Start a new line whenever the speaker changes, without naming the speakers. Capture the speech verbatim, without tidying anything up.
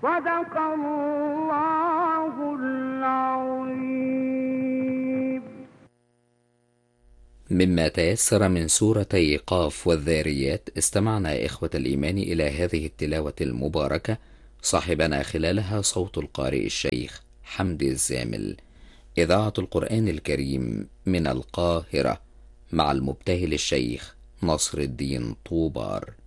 صدق الله العظيم.
مما تيسر من سورتي قاف والذاريات استمعنا إخوة الإيمان إلى هذه التلاوة المباركة صاحبنا خلالها صوت القارئ الشيخ حمدي الزامل. إذاعة القرآن الكريم من القاهرة مع المبتهل الشيخ نصر الدين طوبار.